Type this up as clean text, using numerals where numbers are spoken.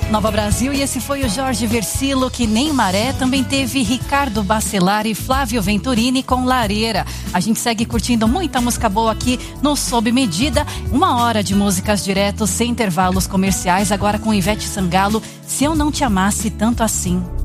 Nova Brasil, e esse foi o Jorge Versilo, que nem maré. Também teve Ricardo Bacelar e Flávio Venturini com Lareira. A gente segue curtindo muita música boa aqui no Sob Medida. 1 hora de músicas direto, sem intervalos comerciais. Agora com Ivete Sangalo, Se Eu Não Te Amasse Tanto Assim.